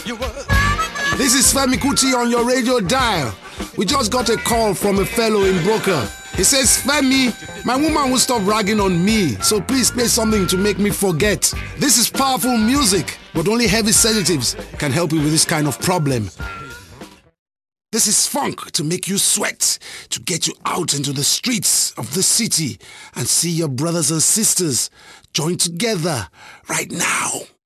This is Femi Kuti on your radio dial. We just got a call from a fellow in Broker. He says, Femi, my woman will stop ragging on me, so please play something to make me forget. This is powerful music, but only heavy sedatives can help you with this kind of problem. This is funk to make you sweat, to get you out into the streets of the city and see your brothers and sisters join together right now.